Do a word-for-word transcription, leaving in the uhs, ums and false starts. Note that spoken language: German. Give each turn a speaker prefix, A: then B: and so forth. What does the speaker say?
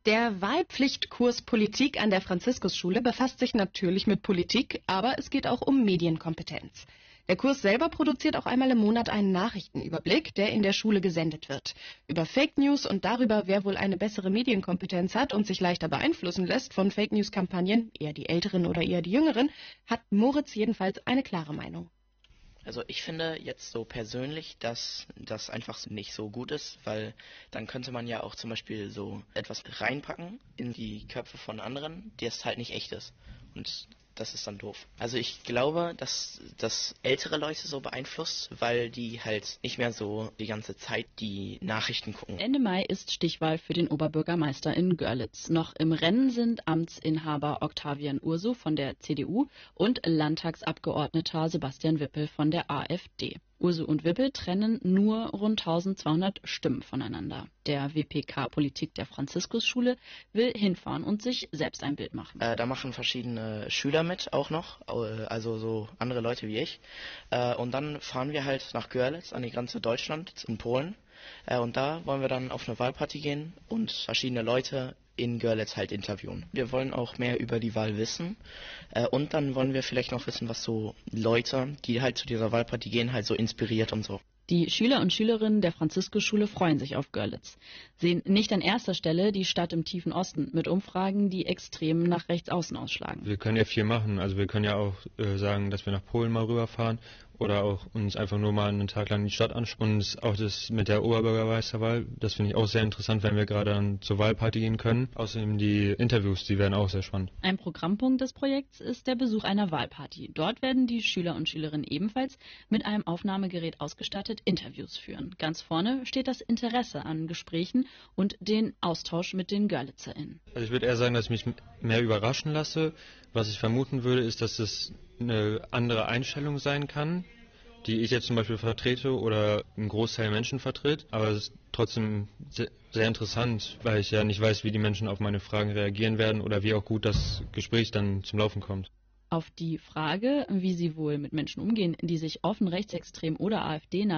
A: Der Wahlpflichtkurs Politik an der Franziskusschule befasst sich natürlich mit Politik, aber es geht auch um Medienkompetenz. Der Kurs selber produziert auch einmal im Monat einen Nachrichtenüberblick, der in der Schule gesendet wird. Über Fake News und darüber, wer wohl eine bessere Medienkompetenz hat und sich leichter beeinflussen lässt von Fake News-Kampagnen, eher die Älteren oder eher die Jüngeren, hat Moritz jedenfalls eine klare Meinung.
B: Also ich finde jetzt so persönlich, dass das einfach nicht so gut ist, weil dann könnte man ja auch zum Beispiel so etwas reinpacken in die Köpfe von anderen, das halt nicht echt ist. Und das ist dann doof. Also ich glaube, dass das ältere Leute so beeinflusst, weil die halt nicht mehr so die ganze Zeit die Nachrichten gucken.
C: Ende Mai ist Stichwahl für den Oberbürgermeister in Görlitz. Noch im Rennen sind Amtsinhaber Octavian Urso von der C D U und Landtagsabgeordneter Sebastian Wippel von der AfD. Urso und Wippel trennen nur rund tausendzweihundert Stimmen voneinander. Der W P K Politik der Franziskusschule will hinfahren und sich selbst ein Bild machen.
B: Äh, da machen verschiedene Schüler mit auch noch, also so andere Leute wie ich. Äh, und dann fahren wir halt nach Görlitz an die Grenze Deutschland in Polen. Äh, und da wollen wir dann auf eine Wahlparty gehen und verschiedene Leute in Görlitz halt interviewen. Wir wollen auch mehr über die Wahl wissen äh, und dann wollen wir vielleicht noch wissen, was so Leute, die halt zu dieser Wahlparty gehen, halt so inspiriert und so.
C: Die Schüler und Schülerinnen der Franziskusschule freuen sich auf Görlitz, sehen nicht an erster Stelle die Stadt im tiefen Osten mit Umfragen, die extrem nach rechts außen ausschlagen.
D: Wir können ja viel machen, also wir können ja auch äh, sagen, dass wir nach Polen mal rüberfahren oder auch uns einfach nur mal einen Tag lang die Stadt anschauen. Und auch das mit der Oberbürgermeisterwahl, das finde ich auch sehr interessant, wenn wir gerade dann zur Wahlparty gehen können. Außerdem die Interviews, die werden auch sehr spannend.
C: Ein Programmpunkt des Projekts ist der Besuch einer Wahlparty. Dort werden die Schüler und Schülerinnen ebenfalls mit einem Aufnahmegerät ausgestattet Interviews führen. Ganz vorne steht das Interesse an Gesprächen und den Austausch mit den GörlitzerInnen.
D: Also ich würde eher sagen, dass ich mich mehr überraschen lasse. Was ich vermuten würde, ist, dass es eine andere Einstellung sein kann, die ich jetzt zum Beispiel vertrete oder ein Großteil Menschen vertritt. Aber es ist trotzdem sehr, sehr interessant, weil ich ja nicht weiß, wie die Menschen auf meine Fragen reagieren werden oder wie auch gut das Gespräch dann zum Laufen kommt.
C: Auf die Frage, wie sie wohl mit Menschen umgehen, die sich offen rechtsextrem oder AfD